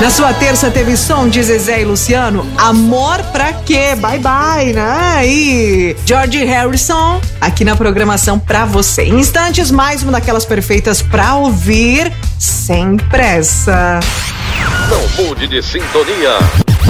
Na sua terça teve som de Zezé e Luciano, Amor Pra Quê? Bye bye, né? E George Harrison aqui na programação pra você. Em instantes, mais uma daquelas perfeitas pra ouvir sem pressa. Não mude de sintonia.